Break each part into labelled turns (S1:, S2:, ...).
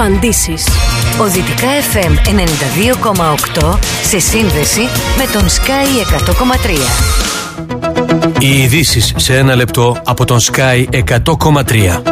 S1: Απαντήσεις. Ο Δυτικά FM 92,8 σε σύνδεση με τον Sky 100,3.
S2: Οι ειδήσεις σε ένα λεπτό από τον Sky 100,3.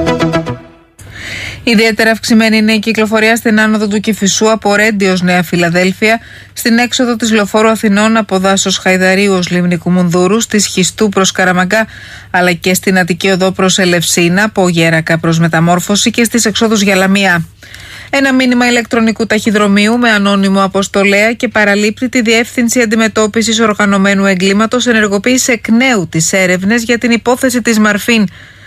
S3: Ιδιαίτερα αυξημένη είναι η κυκλοφορία στην άνοδο του Κηφισού από Ρέντι ως Νέα Φιλαδέλφια, στην έξοδο της Λεωφόρου Αθηνών από Δάσος Χαϊδαρίου ως Λίμνικου Μουνδούρου, στη Σχιστού προς Καραμαγκά, αλλά και στην Αττική Οδό προς Ελευσίνα, από Γέρακα προς Μεταμόρφωση και στις εξόδους για Λαμία. Ένα μήνυμα ηλεκτρονικού ταχυδρομείου με ανώνυμο αποστολέα και παραλείπτει τη Διεύθυνση Αντιμετώπισης Οργανωμένου Εγκλήματος ενεργοποίησε εκ νέου τις έρευνες για την υπόθεση της Μαρφίν.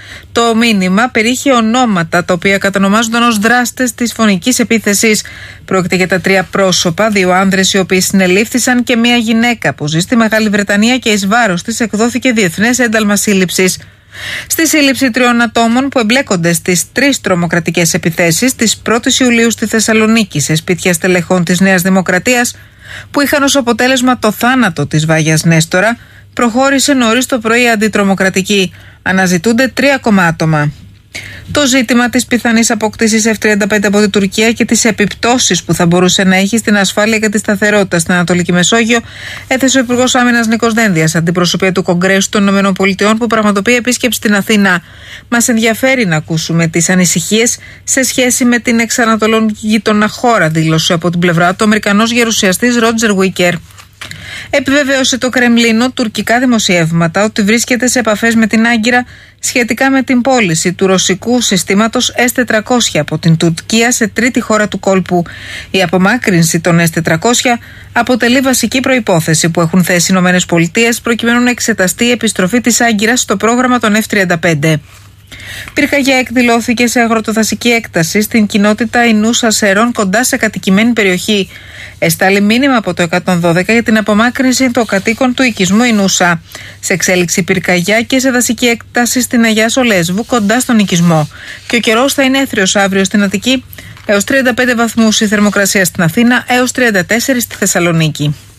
S3: Το μήνυμα περιείχε ονόματα τα οποία κατανομάζονταν ως δράστες της φωνικής επίθεσης. Πρόκειται για τα 3 πρόσωπα, 2 άνδρες οι οποίοι συνελήφθησαν και 1 γυναίκα που ζει στη Μεγάλη Βρετανία και εις βάρος της εκδόθηκε διεθνές ένταλμα σύλληψης. Στη σύλληψη 3 ατόμων που εμπλέκονται στις 3 τρομοκρατικές επιθέσεις της 1ης Ιουλίου στη Θεσσαλονίκη σε σπίτια στελεχών της Νέας Δημοκρατίας που είχαν ως αποτέλεσμα το θάνατο της Βάγιας Νέστορα, προχώρησε νωρίς το πρωί αντιτρομοκρατική. Αναζητούνται 3 ακόμα άτομα. Το ζήτημα της πιθανής απόκτησης F-35 από την Τουρκία και τις επιπτώσεις που θα μπορούσε να έχει στην ασφάλεια και τη σταθερότητα στην Ανατολική Μεσόγειο έθεσε ο Υπουργός Άμυνας Νίκος Δένδιας, αντιπροσωπεία του Κογκρέσου των ΗΠΑ που πραγματοποιεί επίσκεψη στην Αθήνα. Μας ενδιαφέρει να ακούσουμε τις ανησυχίες σε σχέση με την εξανατολική γείτονα χώρα, δήλωσε από την πλευρά του ο Αμερικανός γερουσιαστής Ρότζερ Βίκερ. Επιβεβαίωσε το Κρεμλίνο τουρκικά δημοσιεύματα ότι βρίσκεται σε επαφές με την Άγκυρα σχετικά με την πώληση του ρωσικού συστήματος S-400 από την Τουρκία σε τρίτη χώρα του κόλπου. Η απομάκρυνση των S-400 αποτελεί βασική προϋπόθεση που έχουν θέσει οι ΗΠΑ προκειμένου να εξεταστεί η επιστροφή της Άγκυρας στο πρόγραμμα των F-35. Πυρκαγιά εκδηλώθηκε σε αγροτοδασική έκταση στην κοινότητα Ινούσα Σερών κοντά σε κατοικημένη περιοχή. Εστάλει μήνυμα από το 112 για την απομάκρυνση των κατοίκων του οικισμού Ινούσα. Σε εξέλιξη πυρκαγιά και σε δασική έκταση στην Αγιά Σολέσβου κοντά στον οικισμό. Και ο καιρός θα είναι έθριος αύριο στην Αττική, έως 35 βαθμούς η θερμοκρασία στην Αθήνα, έως 34 στη Θεσσαλονίκη.